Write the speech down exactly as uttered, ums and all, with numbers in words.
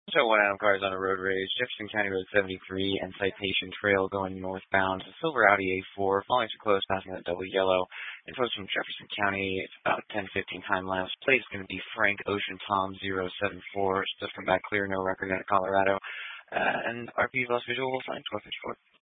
So one Adam cars on a road rage, Jefferson County Road seventy-three and Citation Trail going northbound. A silver Audi A four, following too close, passing that double yellow. Info from Jefferson County, it's about ten fifteen time lapse. Plate is going to be Frank Ocean Tom zero seven four. Just come back clear, no record out of Colorado. Uh, and R P lost visual, sign twelve fifty-four.